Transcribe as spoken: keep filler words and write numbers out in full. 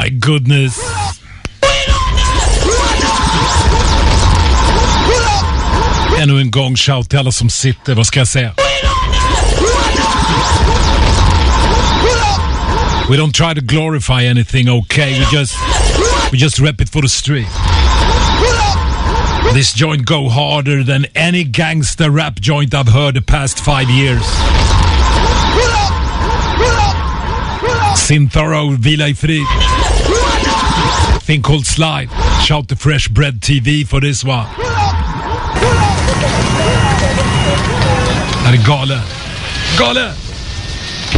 my goodness. Ännu en gång shout till alla som sitter. Vad ska jag säga? We don't try to glorify anything, okay? We just we just rep it for the street. This joint go harder than any gangster rap joint I've heard the past five years. Sin Thorough, vila i frid. Thing called Slide. Shout to Fresh Bread T V for this one. Det är galen. Galen!